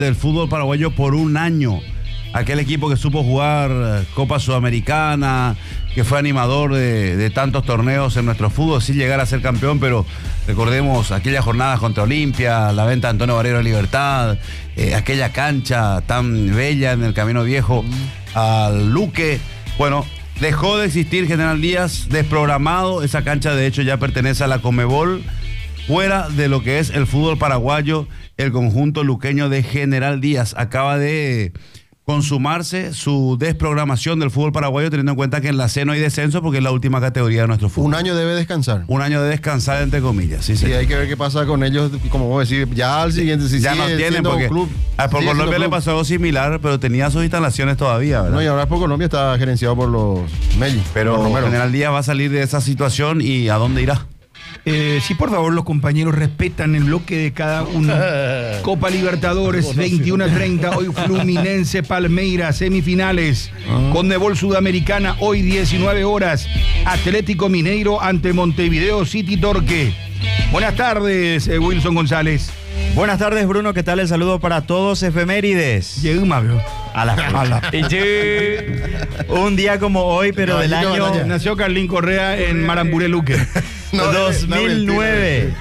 del fútbol paraguayo por un año. Aquel equipo que supo jugar Copa Sudamericana, que fue animador de tantos torneos en nuestro fútbol, sin llegar a ser campeón, pero recordemos aquellas jornadas contra Olimpia, la venta de Antonio Barrero a Libertad, aquella cancha tan bella en el Camino Viejo al Luque. Bueno, dejó de existir General Díaz, desprogramado. Esa cancha de hecho ya pertenece a la Conmebol. Fuera de lo que es el fútbol paraguayo, el conjunto luqueño de General Díaz acaba de consumarse su desprogramación del fútbol paraguayo, teniendo en cuenta que en la C no hay descenso porque es la última categoría de nuestro fútbol. Un año debe descansar. Un año de descansar, entre comillas. Sí, y hay que ver qué pasa con ellos, como vos decís, ya al siguiente, si ya no tienen, porque club, por Colombia le pasó algo similar, pero tenía sus instalaciones todavía, ¿verdad? No, y ahora por Colombia está gerenciado por los Melli. Pero General Díaz va a salir de esa situación, ¿y a dónde irá? Sí, por favor, los compañeros respetan el bloque de cada uno. Copa Libertadores, 21:30. Hoy Fluminense, Palmeiras, semifinales. Conmebol Sudamericana, hoy 19 horas. Atlético Mineiro ante Montevideo City Torque. Buenas tardes, Wilson González. Buenas tardes, Bruno. ¿Qué tal? El saludo para todos. Efemérides. A la un día como hoy, pero del año... Nació Carlín Correa en Maramburé Luque. 2009.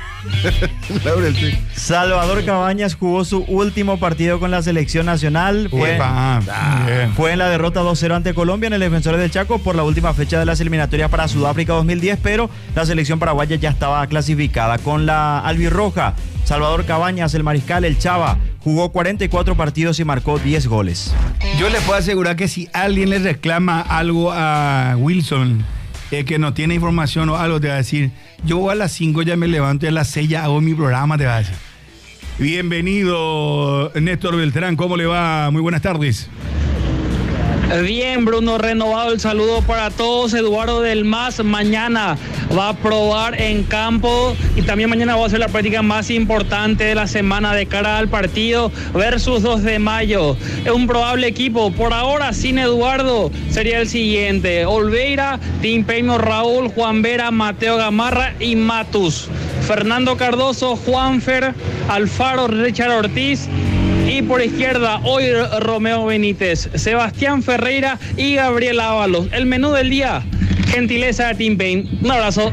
Salvador Cabañas jugó su último partido con la selección nacional. Fue en la derrota 2-0 ante Colombia en el Defensores del Chaco por la última fecha de las eliminatorias para Sudáfrica 2010, pero la selección paraguaya ya estaba clasificada. Con la albirroja, Salvador Cabañas, el mariscal, el Chava, jugó 44 partidos y marcó 10 goles. Yo les puedo asegurar que si alguien le reclama algo a Wilson, que no tiene información o algo, te va a decir: yo a las 5 ya me levanto y a las 6 ya hago mi programa, te va a decir. Bienvenido, Néstor Beltrán, ¿cómo le va? Muy buenas tardes. Bien, Bruno, renovado el saludo para todos. Eduardo del Mas mañana va a probar en campo y también mañana va a hacer la práctica más importante de la semana de cara al partido versus 2 de mayo. Es un probable equipo. Por ahora, sin Eduardo, sería el siguiente: Olveira, Tim Peño, Raúl, Juan Vera, Mateo Gamarra y Matus. Fernando Cardoso, Juanfer, Alfaro, Richard Ortiz. Y por izquierda, hoy Romeo Benítez, Sebastián Ferreira y Gabriel Ábalos. El menú del día, gentileza de Tim Payne. Un abrazo.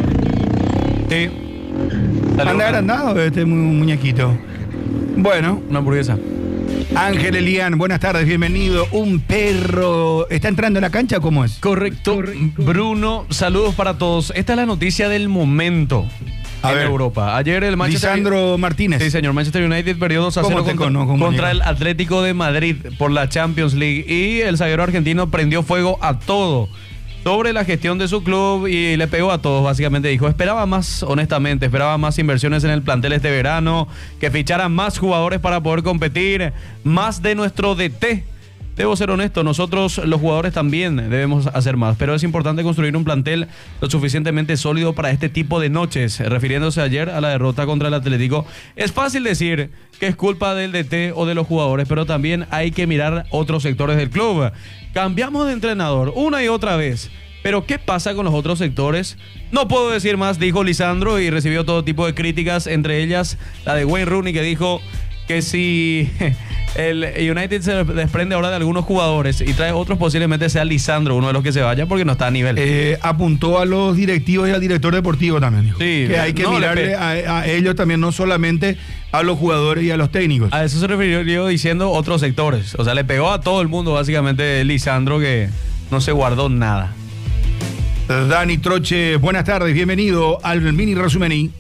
Anda agrandado este muñequito. Bueno. Una hamburguesa. Ángel Elian, buenas tardes, bienvenido. Un perro, ¿está entrando en la cancha? ¿Cómo es? Correcto. Bruno, saludos para todos. Esta es la noticia del momento. En Europa. Ayer el Manchester... Lisandro Martínez. Sí, señor. Manchester United perdió 2-0 contra el Atlético de Madrid por la Champions League. Y el zaguero argentino prendió fuego a todo sobre la gestión de su club y le pegó a todos, básicamente. Dijo, esperaba más, honestamente, esperaba más inversiones en el plantel este verano, que ficharan más jugadores para poder competir, más de nuestro DT. Debo ser honesto, nosotros los jugadores también debemos hacer más, pero es importante construir un plantel lo suficientemente sólido para este tipo de noches. Refiriéndose ayer a la derrota contra el Atlético, es fácil decir que es culpa del DT o de los jugadores, pero también hay que mirar otros sectores del club. Cambiamos de entrenador una y otra vez, pero ¿qué pasa con los otros sectores? No puedo decir más, dijo Lisandro, y recibió todo tipo de críticas, entre ellas la de Wayne Rooney, que dijo que si el United se desprende ahora de algunos jugadores y trae otros, posiblemente sea Lisandro uno de los que se vaya porque no está a nivel. Apuntó a los directivos y al director deportivo también, dijo. Sí, que hay que mirarle a ellos también, no solamente a los jugadores y a los técnicos. A eso se refirió diciendo otros sectores. O sea, le pegó a todo el mundo básicamente Lisandro, que no se guardó nada. Dani Troche, buenas tardes, bienvenido al mini resumen.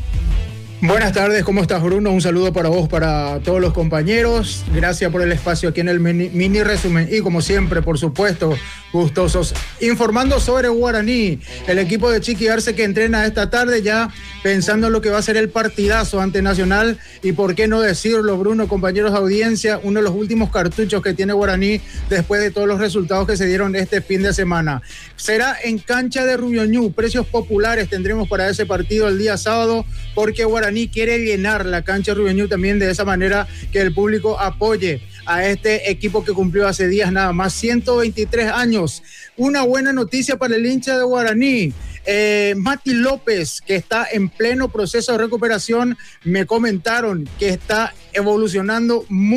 Buenas tardes, ¿cómo estás, Bruno? Un saludo para vos, para todos los compañeros. Gracias por el espacio aquí en el mini resumen. Y como siempre, por supuesto, gustosos. Informando sobre Guaraní, el equipo de Chiqui Arce que entrena esta tarde ya pensando en lo que va a ser el partidazo ante Nacional. Y por qué no decirlo, Bruno, compañeros de audiencia, uno de los últimos cartuchos que tiene Guaraní después de todos los resultados que se dieron este fin de semana. Será en cancha de Rubioñú, precios populares tendremos para ese partido el día sábado, porque Guaraní quiere llenar la cancha de Rubioñú también de esa manera que el público apoye a este equipo que cumplió hace días nada más 123 años. Una buena noticia para el hincha de Guaraní. Mati López, que está en pleno proceso de recuperación, me comentaron que está evolucionando muy